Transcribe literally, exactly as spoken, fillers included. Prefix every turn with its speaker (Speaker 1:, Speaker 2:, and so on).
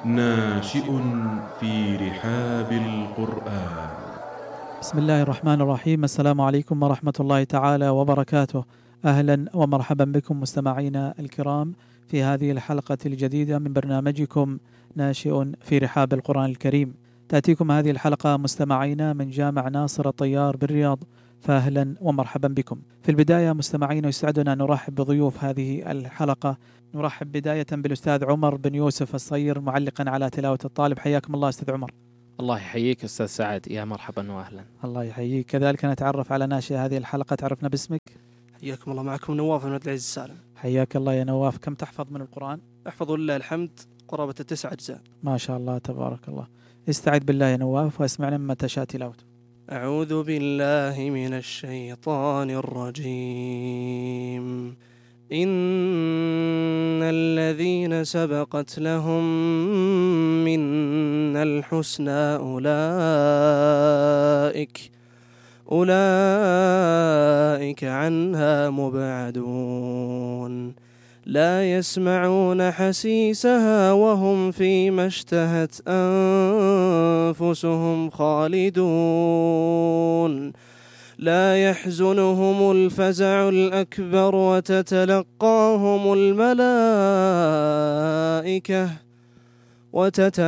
Speaker 1: ناشئ في رحاب القرآن.
Speaker 2: بسم الله الرحمن الرحيم. السلام عليكم ورحمة الله تعالى وبركاته. أهلا ومرحبا بكم مستمعينا الكرام في هذه الحلقة الجديدة من برنامجكم ناشئ في رحاب القرآن الكريم. تأتيكم هذه الحلقة مستمعينا من جامع ناصر الطيار بالرياض، فأهلا ومرحبا بكم. في البداية مستمعينا يسعدنا أن نرحب بضيوف هذه الحلقة. نرحب بداية بالأستاذ عمر بن يوسف الصير معلقا على تلاوة الطالب. حياكم الله أستاذ عمر.
Speaker 3: الله يحييك أستاذ سعد، يا مرحبا وأهلا.
Speaker 2: الله يحييك. كذلك نتعرف على ناشئ هذه الحلقة. تعرفنا باسمك؟
Speaker 4: حياكم الله، معكم نواف بن عبد العزيز السالم.
Speaker 2: حياك الله يا نواف. كم تحفظ من القرآن؟
Speaker 4: أحفظ لله الحمد قرابة تسع أجزاء.
Speaker 2: ما شاء الله تبارك الله. استعذ بالله يا نواف واسمعنا مما تشاء تلاوته.
Speaker 4: أعوذ بالله من الشيطان الرجيم. إن الذين سبقت لهم منا الحسنى أولئك أولئك عنها مبعدون، لا يسمعون حسيسها وهم فيما اشتهت أنفسهم خالدون، لا يحزنهم الفزع الأكبر وتتلقاهم الملائكة وتتلقاهم